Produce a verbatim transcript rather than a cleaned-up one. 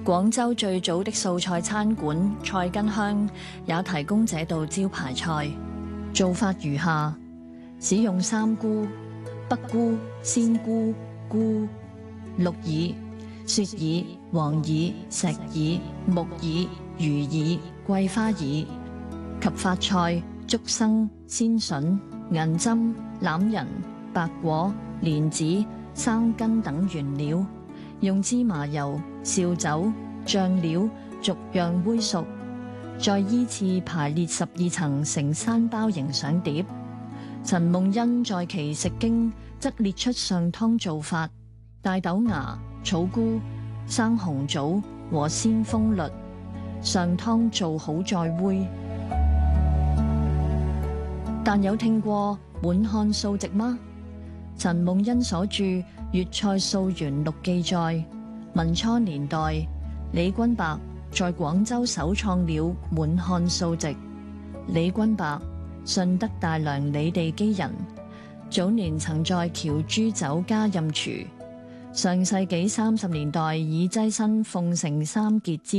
廣州最早的素菜餐館菜根香也提供這道招牌菜，做法如下：使用三菇、北菇、鮮菇、菇、綠耳、雪耳、黃耳、石耳、木耳、魚耳、桂花耳及發菜、竹笙、鮮筍、銀針、欖仁、白果、蓮子、生根等原料，用芝麻油、紹酒、醬料逐樣煨熟，再依次排列十二層成山包形上碟。陳夢欣在其食經則列出上湯做法：大豆芽、草菇、生紅棗和鮮蜂栗。上湯做好再煨。但有聽過滿漢素席嗎？陳夢欣所著《粵菜溯源錄》記載，民初年代李君白在廣州首創了滿漢素席。李君白，順德大良李地基人，早年曾在喬珠酒家任廚。上世紀三十年代已躋身鳳城三傑之